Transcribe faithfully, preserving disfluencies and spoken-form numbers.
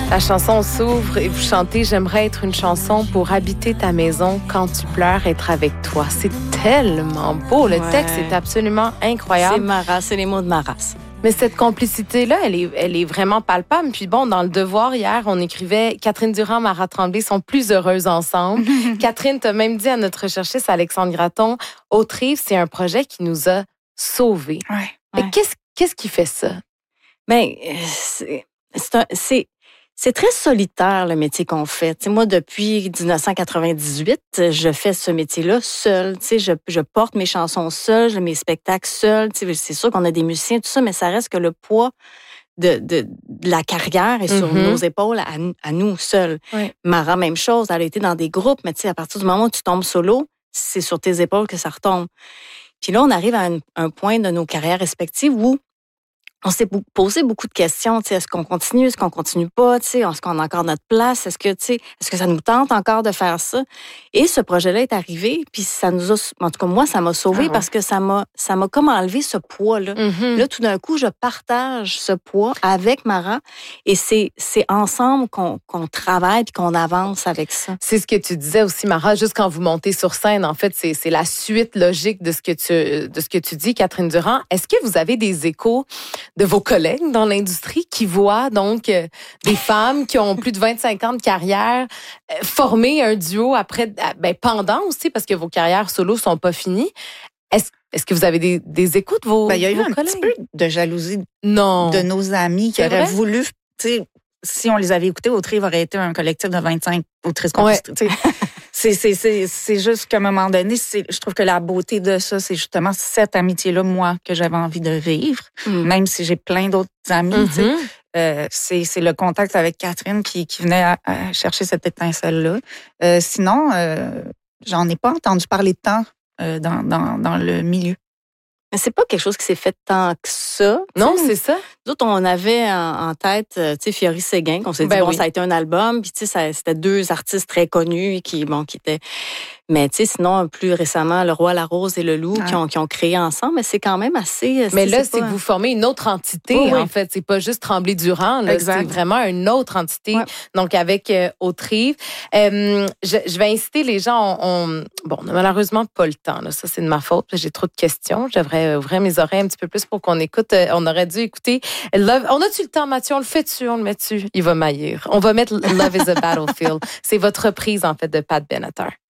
La chanson s'ouvre et vous chantez « J'aimerais être une chanson pour habiter ta maison quand tu pleures, être avec toi ». C'est tellement beau. Le Ouais. texte est absolument incroyable. C'est Marat, c'est les mots de Marat. Mais cette complicité-là, elle est, elle est vraiment palpable. Puis bon, dans Le Devoir, hier, on écrivait « Catherine Durand, Marat Tremblay sont plus heureuses ensemble ». Catherine, t'as même dit à notre recherchiste Alexandre Gratton, « Autrive, c'est un projet qui nous a sauvés Ouais. ». Mais Ouais. qu'est-ce, qu'est-ce qui fait ça? Ben, c'est, c'est, un, c'est, c'est très solitaire, le métier qu'on fait. Tu sais, moi, depuis dix-neuf cent quatre-vingt-dix-huit, je fais ce métier-là seule. Tu sais, je, je porte mes chansons seule, je mes spectacles seule. Tu sais, c'est sûr qu'on a des musiciens, tout ça, mais ça reste que le poids de, de, de la carrière est sur Mm-hmm. nos épaules, à, à nous seuls. Oui. Mara, même chose, elle a été dans des groupes, mais tu sais, à partir du moment où tu tombes solo, c'est sur tes épaules que ça retombe. Puis là, on arrive à un, un point de nos carrières respectives où on s'est posé beaucoup de questions. Tu sais, est-ce qu'on continue, est-ce qu'on continue pas? Tu sais, est-ce qu'on a encore notre place? Est-ce que, tu sais, est-ce que ça nous tente encore de faire ça? Et ce projet-là est arrivé, puis ça nous a, en tout cas, moi, ça m'a sauvée Ah ouais. parce que ça m'a, ça m'a comme enlevé ce poids-là. Mm-hmm. Là, tout d'un coup, je partage ce poids avec Mara et c'est, c'est ensemble qu'on, qu'on travaille et qu'on avance avec ça. C'est ce que tu disais aussi, Mara, juste quand vous montez sur scène. En fait, c'est, c'est la suite logique de ce que tu, de ce que tu dis, Catherine Durand. Est-ce que vous avez des échos de vos collègues dans l'industrie qui voient donc euh, des femmes qui ont plus de vingt-cinq ans de carrière euh, former un duo après, ben, pendant aussi, parce que vos carrières solo sont pas finies. Est-ce, est-ce que vous avez des, des échos de vos, Ben, il y a eu vos un collègues? petit peu de jalousie Non. de nos amis qui C'est auraient vrai? voulu, tu sais, si on les avait écoutés, Autrive aurait été un collectif de vingt-cinq autrices compositrices. Tu sais, C'est, c'est, c'est, c'est juste qu'à un moment donné, c'est, je trouve que la beauté de ça, c'est justement cette amitié-là, moi, que j'avais envie de vivre, Mm. même si j'ai plein d'autres amis. tu sais. Mhm. Euh, c'est, c'est le contact avec Catherine qui, qui venait à, à chercher cette étincelle-là. Euh, sinon, euh, j'en ai pas entendu parler de tant euh, dans, dans, dans le milieu. Mais c'est pas quelque chose qui s'est fait tant que ça. Non, Tu sais, c'est ça. nous autres, on avait en, en tête, euh, tu sais, Fiori Séguin, qu'on s'est dit, Ben bon, oui. ça a été un album, puis tu sais, ça- c'était deux artistes très connus qui, bon, qui étaient... Mais tu sais, sinon, plus récemment, Le Roi, la Rose et Le Loup, Ouais. qui, ont, qui ont créé ensemble, mais c'est quand même assez... Mais là, c'est pas- que vous formez une autre entité, Oui, oui. en fait. C'est pas juste Tremblay-Durand, là. Exact. C'est vraiment une autre entité. Ouais. Donc, avec euh, Autrive. Euh, je, je vais inciter les gens. On, on- bon, on n'a malheureusement pas le temps, là. Ça, c'est de ma faute. J'ai trop de questions. Je devrais ouvrir mes oreilles un petit peu plus pour qu'on écoute. Euh, on aurait dû écouter Love. On a-tu le temps, Mathieu? On le fait-tu? On le met-tu? Il va maillir. On va mettre Love is a Battlefield. C'est votre reprise, en fait, de Pat Benatar.